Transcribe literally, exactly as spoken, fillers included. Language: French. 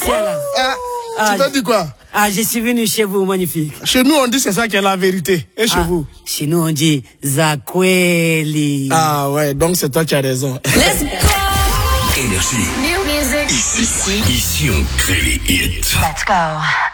Excellent. Ah, Ah, tu m'as dit quoi? Ah, je suis venu chez vous, magnifique. Chez nous, on dit c'est ça qui est la vérité. Et chez Ah, vous? Chez nous, on dit Zakweli. Ah ouais, donc c'est toi qui as raison. Let's go! Énergie. New music. Ici, ici, ici, on crée les hits. Let's go.